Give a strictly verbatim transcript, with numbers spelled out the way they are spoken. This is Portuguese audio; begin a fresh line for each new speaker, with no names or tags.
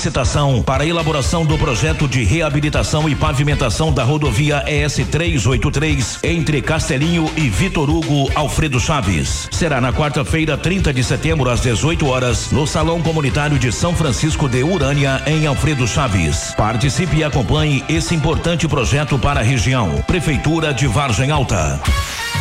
licitação para a elaboração do projeto de reabilitação e pavimentação da rodovia E S trezentos e oitenta e três entre Castelinho e Vitor Hugo Alfredo Chaves. Será na quarta-feira, trinta de setembro, às dezoito horas, no Salão Comunitário de São Francisco de Urânia, em Alfredo Chaves. Participe e acompanhe esse importante projeto para a região. Prefeitura de Vargem Alta.